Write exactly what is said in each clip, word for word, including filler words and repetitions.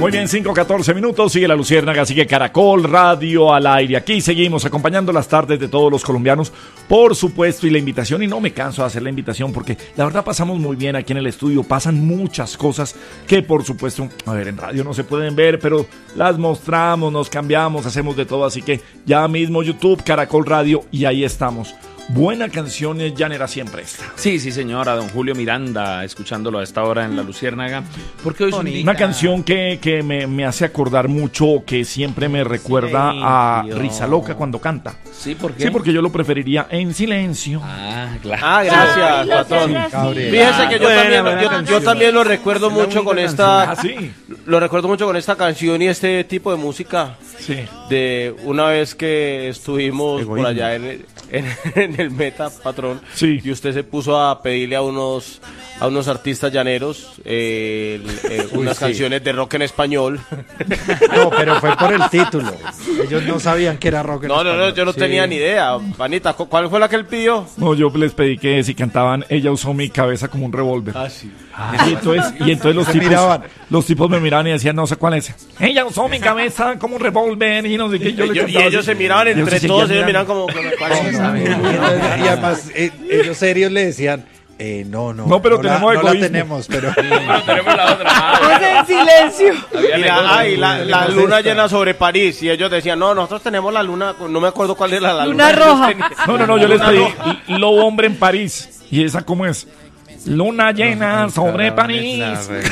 Muy bien, cinco catorce minutos, sigue La Luciérnaga, sigue Caracol Radio al aire. Aquí seguimos acompañando las tardes de todos los colombianos, por supuesto, y la invitación, y no me canso de hacer la invitación porque la verdad pasamos muy bien aquí en el estudio, pasan muchas cosas que por supuesto, a ver, en radio no se pueden ver, pero las mostramos, nos cambiamos, hacemos de todo, así que ya mismo YouTube, Caracol Radio, y ahí estamos. Buena canción es llanera siempre esta. Sí, sí, señora, don Julio Miranda, escuchándolo a esta hora en La Luciérnaga. Porque hoy es un día... Una canción que, que me, me hace acordar mucho, que siempre me recuerda a Risa Loca cuando canta. Sí, ¿por qué? Sí, porque yo lo preferiría en silencio. Ah, claro. Ah, gracias, patrón. Fíjese que yo, Buena, también, buena yo, canción. yo también lo recuerdo Es la mucho con única esta... Ah, sí. Lo recuerdo mucho con esta canción y este tipo de música. Sí. De una vez que estuvimos Egoísmo. por allá en el, en, en el Meta, patrón, Sí. y usted se puso a pedirle a unos a unos artistas llaneros eh, el- eh, unas sí. canciones de rock en español. No, pero fue por el título. Ellos no sabían que era rock en No, no, no, español. yo no Sí. tenía ni idea. Panita, ¿cu- ¿cuál fue la que él pidió? No, yo les pedí que si cantaban Ella usó mi cabeza como un revólver. Ah, sí. Y entonces, y entonces los Se tipos miraban. los tipos me miraban y decían, no sé cuál es. Ella usó mi cabeza como un revólver y no sé qué. Yo le Yo- y cantaba ellos así. se miraban Ellos entre se todos, seguían ellos miraban mirando. como... ¿cuál es esa? Y además, eh, ellos serios le decían, eh, no, no. No, pero la- tenemos no la egoísmo. tenemos, pero... Pero tenemos la otra. Ah, Pues en silencio. había Mira, negocio. ay, la, la tenemos luna esta. llena sobre París. Y ellos decían, no, nosotros tenemos la luna, no me acuerdo cuál era la Luna luna. roja. No, no, no, yo les Luna pedí roja. Lobo Hombre en París. ¿Y esa cómo es? Luna llena sobre París.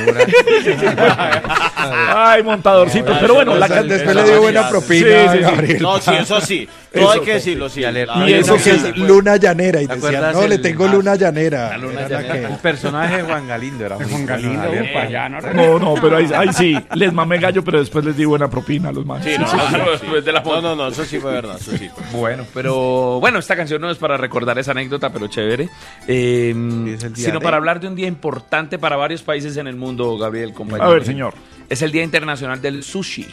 Ay, montadorcito. Pero bueno, la Después, can- después le dio buena propina Sí, a sí, sí. Gabriel. No, sí, eso sí. Todo hay que decirlo, sí. La- Y eso Eso sí, que es luna llanera. Y ¿Te decían, acuerdas no, le el- tengo ah, luna llanera. la luna Era la llanera. que- El personaje de Juan Galindo era muy Juan Galindo, bueno, Eh, para allá, ¿no? No, no, pero ahí, ahí sí, les mamé gallo, pero después les di buena propina a los manes. Sí, no, Ah, sí, no, sí. después de la No, no, no, eso sí fue verdad, eso sí. Bueno, pero bueno, esta canción no es para recordar esa anécdota, pero chévere, eh, es el día sino de- para hablar de un día importante para varios países en el mundo, Gabriel, compañero. A ver, señor. Es el Día Internacional del Sushi.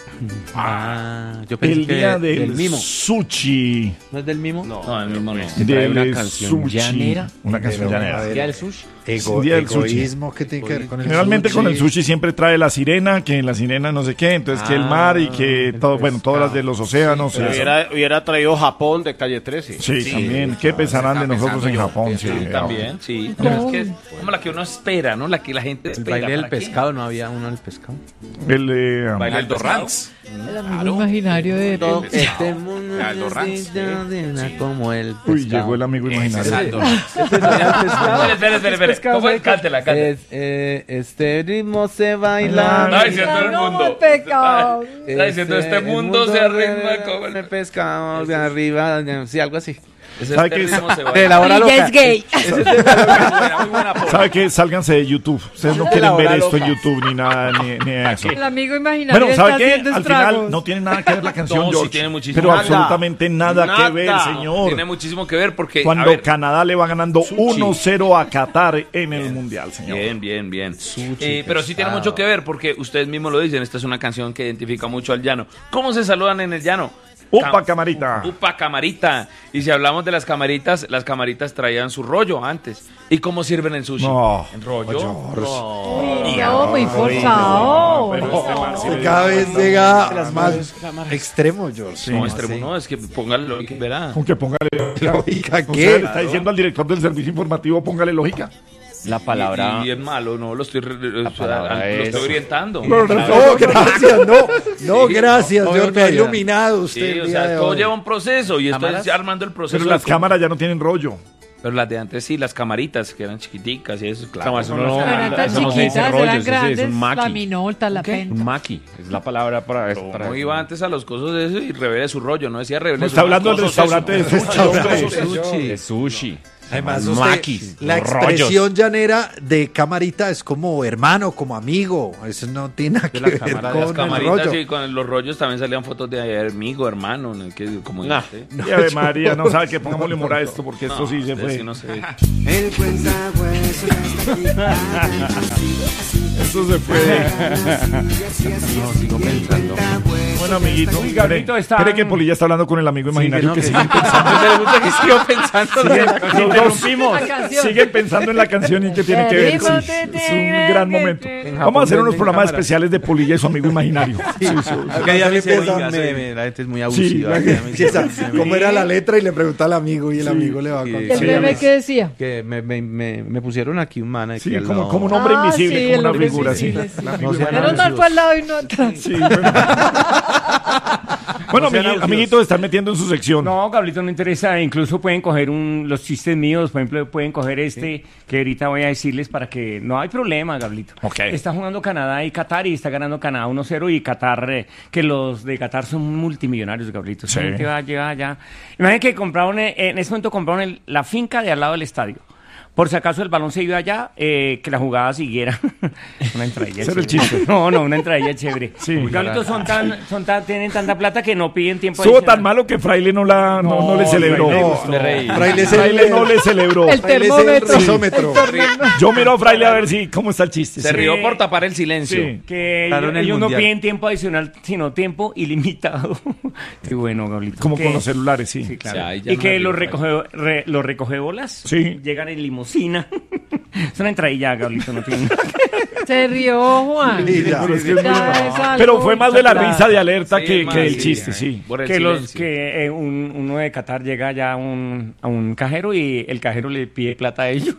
Ah, yo pensé El que día del, del mimo. sushi. ¿No es del mimo? No. No, el mismo no. Que trae una Del canción sushi. llanera. Una canción Pero, llanera. a ver, ¿Día del sushi? ego- Día del sushi. egoísmo que tiene que ver con el Generalmente sushi. con el sushi siempre trae la sirena, que la sirena no sé qué, entonces que el mar y que todo, bueno, todas las de los océanos. y Pero eso. hubiera, hubiera traído Japón de calle trece. Sí, también. ¿Qué pensarán de nosotros en Japón? Sí, También, sí. No, es que es como la que uno espera, ¿no? La que la gente El espera. baile del ¿para qué? pescado, ¿no había uno del pescado? El, eh, Baile del Torrance. El amigo imaginario de... Todo este mundo Aldo Ranz. es como el pescado. uy, llegó el amigo imaginario. Espera, espera, espera, espera. ¿Cómo es? Cántela, cántela. Es, eh, este ritmo se baila. Está diciendo el Como mundo. el pecado. Está diciendo este el mundo se arritma como el el pescado de arriba, sí, algo así. Ese ¿Sabe este qué? ritmo se De baila. la hora Y loca. ya es gay. Ese es de la buena, muy buena forma. ¿Sabe qué? Sálganse de YouTube. Ustedes no de quieren la ver hora esto en loca. YouTube ni nada, ni, ni eso. El amigo imaginario Bueno, está ¿sabe qué? haciendo Al estragos. final no tiene nada que ver la canción, No, sí George. tiene muchísimo. Pero Nada. absolutamente nada, Nada. que ver, señor. Tiene muchísimo que ver porque. a Cuando ver, Canadá le va ganando uno cero a Qatar en el Mundial, señor. Bien, bien, bien. Eh, pero sí tiene mucho que ver porque ustedes mismos lo dicen. Esta es una canción que identifica mucho al llano. ¿Cómo se saludan en el llano? Upa, Cam- camarita. Upa, camarita. Y si hablamos de las camaritas, las camaritas traían su rollo antes. ¿Y cómo sirven el sushi? No. ¿En rollo? Uy, no, muy forzado. Usted cada vez llega más extremo, George. No, extremo, no, es que póngale lo que verá. Con que póngale Lógica, O sea, ¿qué? le está diciendo al director del servicio informativo, póngale lógica. La palabra. Y, y es malo, no, lo estoy, re- o sea, palabra lo es- estoy orientando. No, gracias, no. No, Sí, gracias, no, George. no, Me ha no, iluminado Sí, usted el o día sea, de todo hoy. lleva un proceso y estoy ¿Cámaras? armando el proceso. Pero de las cómo- cámaras ya no tienen rollo. Pero las de antes sí, las camaritas que eran chiquiticas y eso, claro. Cámara, eso no- No eran tan eso no se dice chiquitas, rollo, eran eso sí es un grandes. maqui. La minolta, la penta. Un maqui, es la palabra para eso. No iba antes a los cosos de eso y revele su rollo, no decía revele Está su hablando del cosos restaurante de eso. sushi. hombre. Sushi. De sushi. Además, Los usted, maquis, la los expresión rollos. llanera de camarita es como hermano, como amigo. Eso no tiene nada que la ver cámara de con las el Camaritas rollo. y con los rollos también salían fotos de amigo, hermano, en el que, como Nah. dijiste. Y Ave María, no sabe que pongámosle humor a esto, porque esto sí se ustedes fue. sí no sé. El cuentahuesos está aquí. Esto se fue. No, sigo pensando. Bueno, amiguito. Y Gabrielito ¿Cree, está- cree que Polilla está hablando con el amigo imaginario no, que que- siguen pensando? Me gusta que sigo pensando. Siguen- de- los dos dos La canción. siguen pensando en la canción y qué tiene que ver. Sí, es un gran momento. Vamos a hacer unos programas especiales de Polilla y su amigo imaginario. Sí, sí, sí. Que ya me Empieza- oiga, me- me- la gente es muy abusiva. Sí, que ya me- Sí, esa- me- ¿Cómo era la letra? Y le pregunta al amigo y el amigo le va a que- contar. ¿El bebé qué decía? Que me, me, me, me pusieron aquí un man aquí Sí, al como, lado. como un hombre Ah, invisible, sí, como el una hombre figura así. invisible, sí. No sean Menos mal fue al lado y no atrás. Sí, bueno, bueno No sean amigui- abusios. amiguitos, están metiendo en su sección. No, Gablito, no interesa. Incluso pueden coger un, los chistes míos, por ejemplo, pueden coger este que ahorita voy a decirles para que no hay problema, Gablito. Ok. Está jugando Canadá y Qatar y está ganando Canadá uno cero y Qatar, eh, que los de Qatar son multimillonarios, Gablito. Sí. Esa gente va, llega allá. Imagínate que compraron, eh, en ese momento compraron el- la finca de al lado del estadio. Por si acaso el balón se iba allá, eh, que la jugada siguiera. Una entradilla Ese era el chévere. chiste. No, no, una entradilla chévere. Sí. Gablito, son tan, son tan, tienen tanta plata que no piden tiempo Estuvo adicional. tan malo que Fraile no, la, no, no le celebró. Fraile No, gustó. Me reí. Fraile es el, Fraile no le celebró. El Fraile es el termómetro. risómetro. Yo miro a Fraile a ver si cómo está el chiste. Se Sí. rió por tapar el silencio. Sí. Que Claro, ellos, en el ellos no mundial. piden tiempo adicional, sino tiempo ilimitado. Qué bueno, Gablito. Como Que- con los celulares, sí. Sí, claro. O sea, ahí ya y no que me los río, recoge, re- los recogebolas Sí. llegan en limusina. Es una entradilla, Gablito, no tiene. Se rió, Juan. Y ya. Pero es que es muy- Ya es algo Pero fue más de la risa de alerta Sí, que, más, que el sí, chiste, sí. sí. Por el Que, los, silencio. que eh, un, uno de Qatar llega ya a un, a un cajero y el cajero le pide plata a ellos.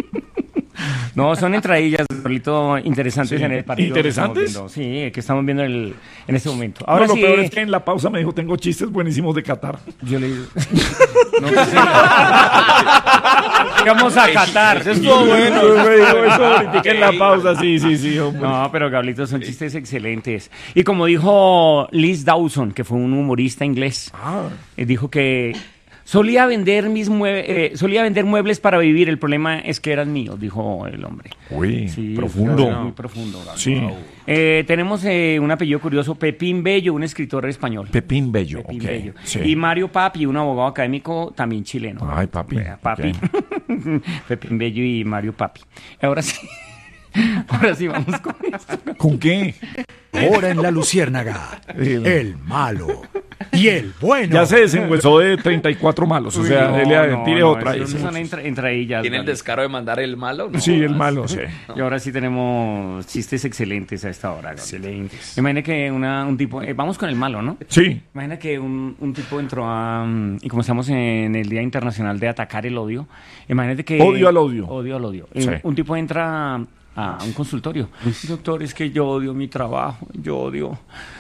No, son entradillas, Gablito, interesantes Sí. en el partido. que estamos ¿Interesantes? viendo. Sí, que estamos viendo el- en este momento. Ahora Ahora lo sí, peor es que en la pausa me dijo, tengo chistes buenísimos de Qatar. yo le digo. No, pues sí. Llegamos a Qatar. Eso estuvo bueno. Me dijo eso ahorita en la pausa, sí, sí, sí, hombre. No, pero Gablito, son chistes excelentes. Y como dijo Liz Dawson, que fue un humorista inglés, eh, dijo que solía vender mis mue- eh, solía vender muebles para vivir. El problema es que eran míos, dijo el hombre. Uy, Sí, profundo. es muy profundo, Gablito. Sí. Eh, tenemos eh, un apellido curioso, Pepín Bello, un escritor español. Pepín Bello, Pepín ok. Bello. Sí. Y Mario Papi, un abogado académico también chileno. Ay, papi. Vea, Papi. Pepín Bello y Mario Papi. Ahora sí. Ahora sí vamos con esto. ¿Con qué? Ahora en la Luciérnaga, el malo y el bueno. Ya se desenhuesó de treinta y cuatro malos, o sea, No, dele- no, tire no, otra. eso ahí, no sí. son entra- entradillas. ¿Tiene el Gablito. descaro de mandar el malo? No, Sí, el jodas. malo, sí. Y ahora sí tenemos chistes excelentes a esta hora. Excelentes. Imagina que una, un tipo... eh, vamos con el malo, ¿no? Sí. Imagina que un, un tipo entró a... mm, y como estamos en el Día Internacional de Atacar el Odio, imagínate que... Odio al odio. Odio al odio. Sí. Un, un tipo entra a, a un consultorio. Doctor, es que yo odio mi trabajo, yo odio...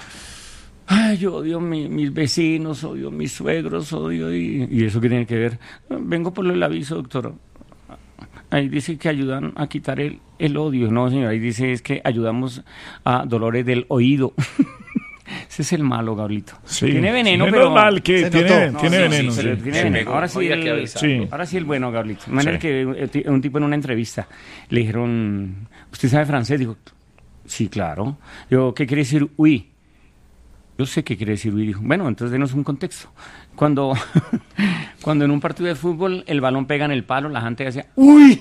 Ay, yo odio mi- mis vecinos, odio mis suegros, odio... Y, ¿y eso qué tiene que ver? Vengo por el aviso, doctor. Ahí dice que ayudan a quitar el, el odio. No, señor, ahí dice es que ayudamos a dolores del oído. Ese es el malo, Gablito. Sí. Tiene veneno, Menos pero... mal que Se tiene, notó. No, tiene sí, veneno. sí, sí. pero tiene Sí. veneno. Ahora sí, Había el, que avisar. Sí. ahora sí el bueno, Gablito. De manera Sí. que eh, ti- un tipo en una entrevista le dijeron, ¿usted sabe francés? Dijo, sí, claro. Yo, ¿qué quiere decir uy? Yo sé qué quiere decir uy. Dijo, bueno, entonces denos un contexto. Cuando, cuando en un partido de fútbol el balón pega en el palo, la gente decía, uy.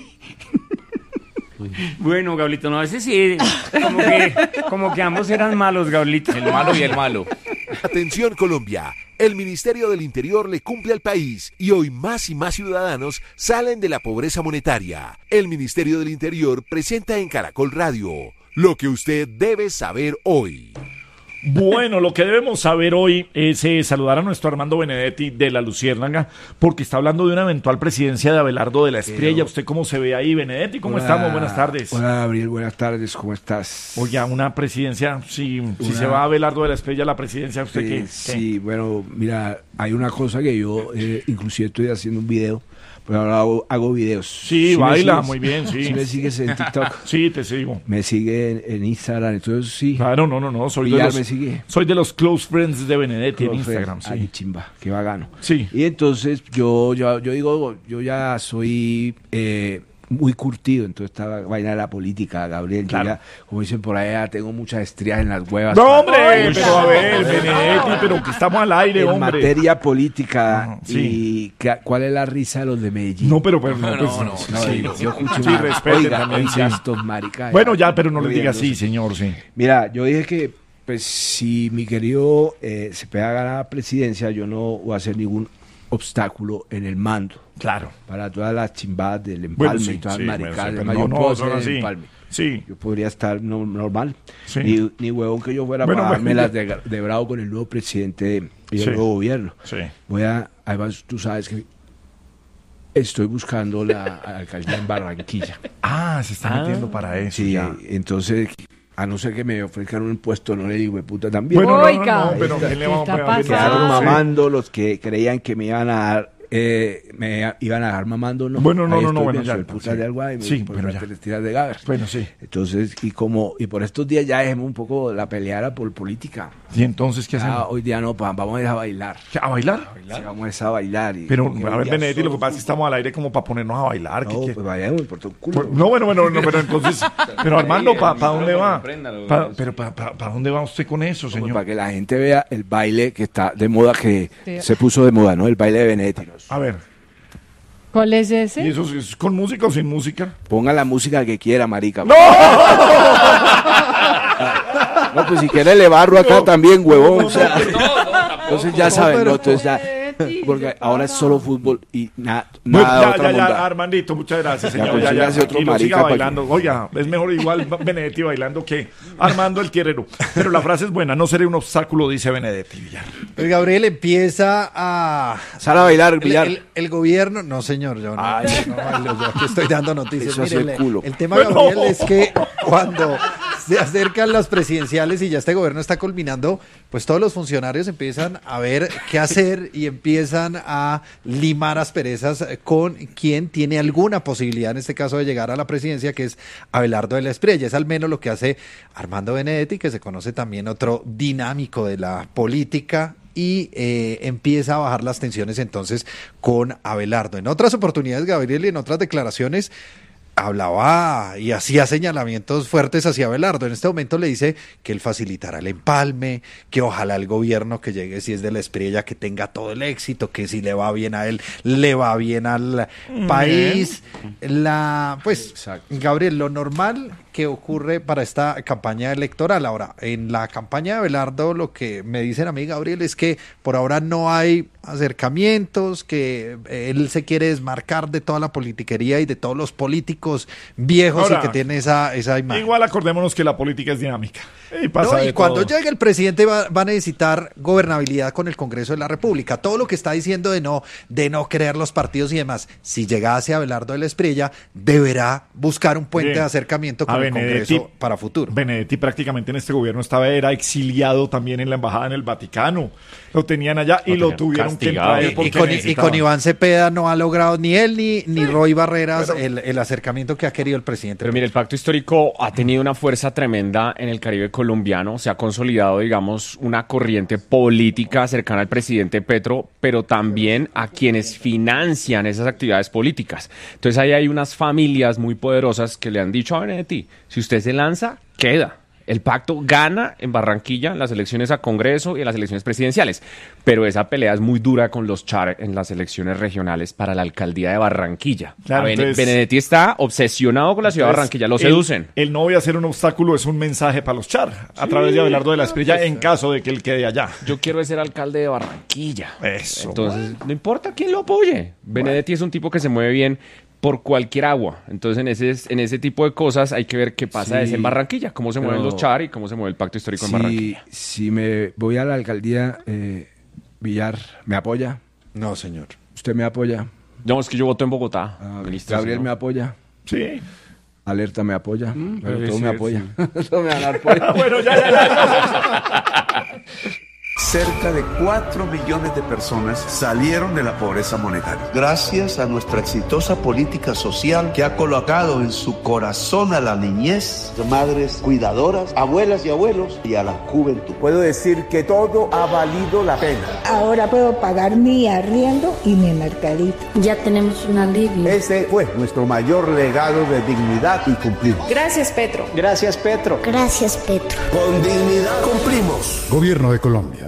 Bueno, Gablito, no, a veces sí, como que, como que ambos eran malos, Gablito. El malo y el malo. Atención Colombia, el Ministerio del Interior le cumple al país y hoy más y más ciudadanos salen de la pobreza monetaria. El Ministerio del Interior presenta en Caracol Radio lo que usted debe saber hoy. Bueno, lo que debemos saber hoy es eh, saludar a nuestro Armando Benedetti de la Luciérnaga, porque está hablando de una eventual presidencia de Abelardo de la Espriella. ¿Usted cómo se ve ahí, Benedetti? ¿Cómo estamos? Buenas tardes. Hola, Gabriel, buenas tardes, ¿cómo estás? Oye, una presidencia, si, si Una- se va a Abelardo de la Espriella a la presidencia, ¿usted Eh, qué? qué? Sí, bueno, mira, hay una cosa que yo, eh, inclusive estoy haciendo un video, pero ahora hago, hago videos. Sí, me baila, sigues? muy bien, sí. ¿Sí me sigues en TikTok? Sí, te sigo. Me sigue en, en Instagram, entonces sí. Claro, no, no, no, soy de Villar los, me sigue. soy de los close friends de Benedetti en Close Instagram, friend. Ay, sí. chimba, qué bacano. Sí. Y entonces yo, yo, yo digo, yo ya soy eh, muy curtido en toda esta vaina de la política, Gabriel. Yo Claro. ya, como dicen por allá, tengo muchas estrías en las huevas. No, para- hombre, Oiga. pero a ver, Benedetti, pero que estamos al aire, en hombre. materia política. Ajá, sí. ¿Y qué- cuál es la risa de los de Medellín? No, pero, pero no, No, pues, no, no, No, sí. yo, yo escucho Sí, una- respeten oiga, también, oiga sí. estos maricas. Bueno, ya, pero no le Oiga, diga no así, sé. señor, sí. Mira, yo dije que, pues, si mi querido eh, se pega a ganar la presidencia, yo no voy a hacer ningún obstáculo en el mando. Claro. Para todas las chimbadas del empalme Bueno, sí, y todas sí, las bueno, maricadas. sí, Además, pero yo no, puedo no, hacer no, el sí. empalme. Sí. Yo podría estar no- normal. Sí. Ni, ni huevón que yo fuera Bueno, para darme bueno, las de, de bravo con el nuevo presidente y el Sí. nuevo gobierno. Sí. Voy a, además, tú sabes que estoy buscando la alcaldía en Barranquilla. Ah, se está metiendo para eso. Sí, ya. entonces, a no ser que me ofrezcan un puesto, no le digo, puta, también. Bueno, no, no, Oiga, no, pero ¿qué ¿qué le vamos está a pedir? pasando? Quedaron Sí. mamando los que creían que me iban a dar, eh, me iban a dejar mamando, no. Bueno, no, Ahí no, no, estoy bueno, bien, ya, soy puta sí. de algo ahí, Sí, pues, pero las ya. tiras de Gaber. Bueno, sí. Entonces, y como, y por estos días ya dejemos un poco la peleada por política. ¿Y entonces qué Ya, hacemos? hoy día no, pa- vamos a ir a bailar. ¿Qué, ¿A bailar? Sí, vamos a ir a bailar. Y, Pero, y a hoy ver, día Benedetti, lo solo que pasa es que estamos al aire como para ponernos a bailar. ¿qué No, quiere? pues vayamos, por todo culo. Pues, no, bueno, bueno, no, pero entonces, pero Armando, ¿para el dónde micrófono, va? préndalo, Pa- eso. pero ¿para pa, pa dónde va usted con eso, Pues señor? para que la gente vea el baile que está de moda, que Sí. se puso de moda, ¿no? El baile de Benedetti. A ver, ¿Cuál es ¿y ese? eso es con música o sin música? Ponga la música que quiera, marica. ¡No! No, pues si quiere le barro acá también, huevón. O sea, entonces ya saben, ¿no? Entonces ya, porque ahora es solo fútbol y na- Bueno, nada ya, otra ya, ya, monda. Armandito, muchas gracias, Ya, señor. pues, Ya, ya, sígase otro tranquilo, marica siga pa' que- bailando. Oiga, es mejor igual Benedetti bailando que Armando el Quierero. Pero la frase es buena, no seré un obstáculo, dice Benedetti Villar. El Gabriel empieza a... Sal a bailar, El, billar. el- el gobierno, no señor, yo no, Ay. no bailo, yo aquí estoy dando noticias. Eso hace Mire, el culo. el tema, Bueno. Gabriel, es que cuando se acercan las presidenciales y ya este gobierno está culminando, pues todos los funcionarios empiezan a ver qué hacer y empiezan a limar asperezas con quien tiene alguna posibilidad, en este caso, de llegar a la presidencia, que es Abelardo de la Espriella. Es al menos lo que hace Armando Benedetti, que se conoce también otro dinámico de la política, y eh, empieza a bajar las tensiones entonces con Abelardo. En otras oportunidades, Gabriel, y en otras declaraciones, hablaba y hacía señalamientos fuertes hacia Abelardo. En este momento le dice que él facilitará el empalme, que ojalá el gobierno que llegue, si es de la Espriella, que tenga todo el éxito, que si le va bien a él, le va bien al país. La, pues, Exacto. Gabriel, lo normal que ocurre para esta campaña electoral. Ahora, en la campaña de Abelardo, lo que me dicen a mí, Gabriel, es que por ahora no hay acercamientos, que él se quiere desmarcar de toda la politiquería y de todos los políticos viejos Ahora, y que tiene esa, esa imagen. Igual acordémonos que la política es dinámica. Y, pasa No, de y cuando todo. llegue el presidente va, va a necesitar gobernabilidad con el Congreso de la República. Todo lo que está diciendo de no, de no creer los partidos y demás, si llegase a Abelardo de la Espriella, deberá buscar un puente Bien. de acercamiento A con el Benedetti- Congreso para futuro. Benedetti prácticamente en este gobierno estaba, era exiliado también en la embajada en el Vaticano. Lo tenían allá y lo, tenían tuvieron castigado. que traer Y, porque y con, y necesitaban. con Iván Cepeda no ha logrado ni él ni, ni Roy Barreras el, el acercamiento que ha querido el presidente. Pero mire, el pacto histórico ha tenido una fuerza tremenda en el Caribe colombiano. Se ha consolidado, digamos, una corriente política cercana al presidente Petro, pero también a quienes financian esas actividades políticas. Entonces ahí hay unas familias muy poderosas que le han dicho a Benedetti, si usted se lanza, queda. El pacto gana en Barranquilla en las elecciones a Congreso y en las elecciones presidenciales, pero esa pelea es muy dura con los Char en las elecciones regionales para la alcaldía de Barranquilla. Claro, A Bene- entonces- Benedetti está obsesionado con la ciudad de Entonces, Barranquilla, lo el- seducen. El, no voy a ser un obstáculo es un mensaje para los Char a través de Abelardo de la Espriella en caso de que él quede allá. Yo quiero ser alcalde de Barranquilla. Eso. Entonces, no importa quién lo apoye. Benedetti es un tipo que se mueve bien por cualquier agua. Entonces, en ese, en ese tipo de cosas hay que ver qué pasa Sí, es en Barranquilla, cómo se pero- mueven los Char y cómo se mueve el pacto histórico en Si, Barranquilla. si me voy a la alcaldía, eh, Villar, ¿me apoya? No, señor. ¿Usted me apoya? No, es que yo voto en Bogotá. Ah, ministro, Gabriel ¿no? me apoya. Sí. Alerta me apoya. Mm, Pero puede todo me ser, apoya. Todo me van a dar apoyo. Bueno, ya, ya, ya. Cerca de cuatro millones de personas salieron de la pobreza monetaria. Gracias a nuestra exitosa política social que ha colocado en su corazón a la niñez, madres cuidadoras, abuelas y abuelos y a la juventud. Puedo decir que todo ha valido la pena. Ahora puedo pagar mi arriendo y mi mercadito. Ya tenemos un alivio. Ese fue nuestro mayor legado de dignidad y cumplimos. Gracias, Petro. Gracias, Petro. Gracias, Petro. Con dignidad cumplimos. Gobierno de Colombia.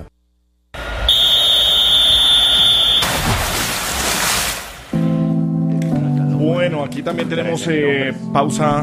Bueno, aquí también tenemos eh, pausa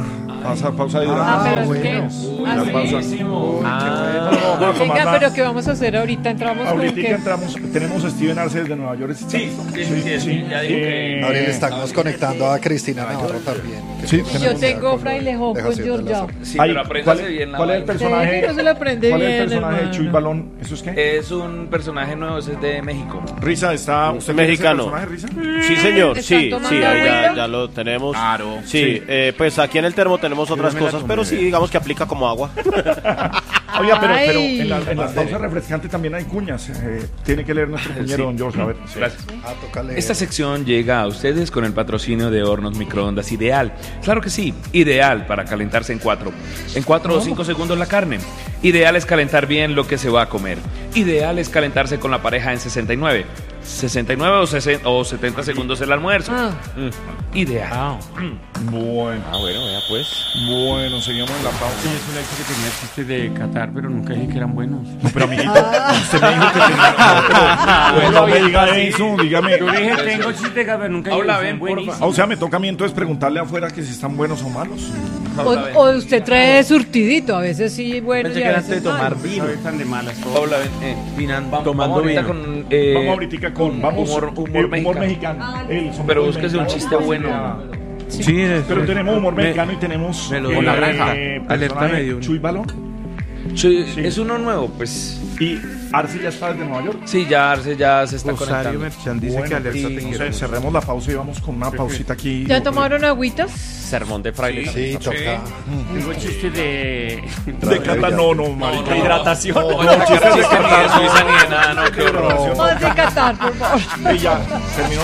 Pausa, pausa de Ah, pero es bueno. que... Uy, Ah, la sí. pausa. Ah. No, no, Venga, más. pero ¿qué vamos a hacer ahorita? Entramos con Ahorita qué. entramos, tenemos a Steven Arce desde Nueva York. Sí, sí, sí, sí, ya digo que- Eh, Ahora le estamos conectando a Cristina Navarro también. Sí, Yo tengo frailejón con Georgia. Sí, Ay, pero apréndase ¿cuál- bien la ¿Cuál es el vaina. personaje? Sí, no se lo aprende ¿Cuál es bien, el personaje hermano. de Chuy Balón? ¿Eso es qué? Es un personaje nuevo, ese es de México. Risa, está. ¿Usted Mexicano. conoce ese personaje, Risa? Sí, señor, ¿Están sí, tomando sí, ahí ya, agüita? ya lo tenemos. Claro. Sí, Sí. eh, pues aquí en el termo tenemos otras me la cosas, tomé, pero sí, bien. digamos que aplica como agua. Oiga, pero, pero Ay. en, la- en las pausas refrescantes también hay cuñas. Eh, tiene que leer nuestro cuñero, Sí. don George. A ver. Gracias. Ah, toca leer. Esta sección llega a ustedes con el patrocinio de Hornos Microondas Ideal. Claro que sí, ideal para calentarse en cuatro. En cuatro o cinco segundos la carne. Ideal es calentar bien lo que se va a comer. Ideal es calentarse con la pareja en sesenta y nueve. sesenta y nueve o, sesenta, o setenta segundos el almuerzo. Ah. Mm. Ideal. Bueno. Ah, bueno, ya pues. Bueno, seguimos en la pausa. Sí, eso le dije que tenía chistes de Qatar, pero nunca dije que eran buenos. No, pero amiguito, usted me dijo que tenía. No, pero, no me diga eso, dígame. Yo dije, tengo chistes de Qatar, pero nunca dije Habla que bien, son porfa. buenísimos. Ah, o sea, me toca a mí entonces preguntarle afuera que si están buenos o malos. O, o usted trae surtidito, a veces sí bueno Pensé y que a era antes veces de tomar malo. vino. No están de malas. Paula, ven, eh, Finan- vamos, tomando vamos ahorita vino. con eh, Vamos ahorita con. Vamos. humor, humor eh, mexicano. mexicano. El- somos Pero muy búsquese un mexicanos. chiste bueno. Sí, es- Pero tenemos humor me- mexicano y tenemos. me lo- eh, con la granja. eh, Alerta personaje medio. Chuy Balón. Sí, Sí. Es uno nuevo, pues. Y Arce ya está desde Nueva York. Sí, ya Arce ya se está Rosario conectando. Merchan dice Bueno, que alerta y te quiero. entonces cerremos la pausa y vamos con una pausita aquí. ¿Ya tomaron agüitas? Sermón de fraile. Sí, toca. Tengo chistes de... De Cata, no, no, marica. De hidratación. No, no, no, chiste ni de Suiza ni de nada, no, qué horror. Vamos a Qatar, por favor. Y ya, terminó